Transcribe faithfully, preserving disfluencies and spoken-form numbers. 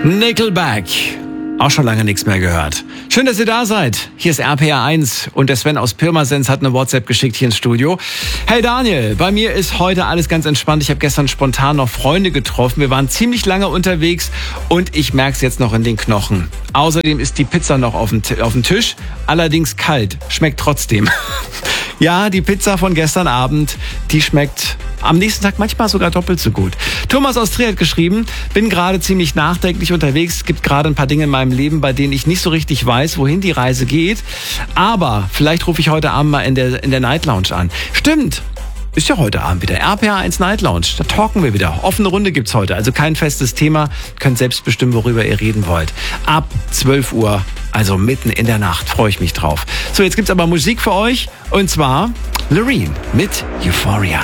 Nickelback. Auch schon lange nichts mehr gehört. Schön, dass ihr da seid. Hier ist R P R eins und der Sven aus Pirmasens hat eine WhatsApp geschickt hier ins Studio. Hey Daniel, bei mir ist heute alles ganz entspannt. Ich habe gestern spontan noch Freunde getroffen. Wir waren ziemlich lange unterwegs und ich merke es jetzt noch in den Knochen. Außerdem ist die Pizza noch auf dem, auf dem Tisch, allerdings kalt. Schmeckt trotzdem. Ja, die Pizza von gestern Abend, die schmeckt am nächsten Tag manchmal sogar doppelt so gut. Thomas aus Trier hat geschrieben, bin gerade ziemlich nachdenklich unterwegs. Es gibt gerade ein paar Dinge in meinem Leben, bei denen ich nicht so richtig weiß, wohin die Reise geht. Aber vielleicht rufe ich heute Abend mal in der, in der Night Lounge an. Stimmt. Ist ja heute Abend wieder R P R eins Night Lounge. Da talken wir wieder. Offene Runde gibt's heute. Also kein festes Thema. Könnt selbst bestimmen, worüber ihr reden wollt. Ab zwölf Uhr, also mitten in der Nacht, freue ich mich drauf. So, jetzt gibt's aber Musik für euch. Und zwar Loreen mit Euphoria.